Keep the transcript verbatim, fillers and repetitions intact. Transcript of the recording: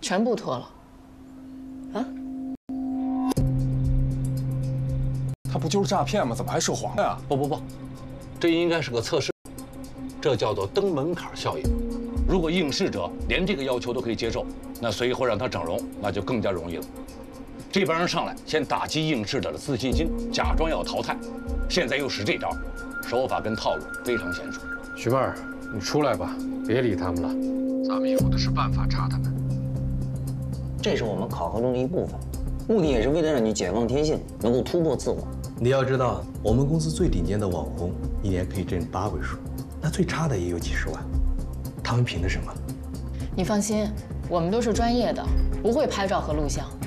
全部脱了。啊？ 他不就是诈骗吗？怎么还涉黄呀？ 不不不，这应该是个测试，这叫做登门槛效应。如果应试者连这个要求都可以接受，那随后让他整容，那就更加容易了。这帮人上来先打击应试者的自信心，假装要淘汰，现在又使这招，手法跟套路非常娴熟。 徐妹儿，你出来吧，别理他们了，咱们有的是办法查他们。 这是我们考核中的一部分，目的也是为了让你解放天性，能够突破自我。 你要知道，我们公司最顶尖的网红一年可以挣八位数，那最差的也有几十万，他们凭的什么？ 你放心，我们都是专业的，不会拍照和录像。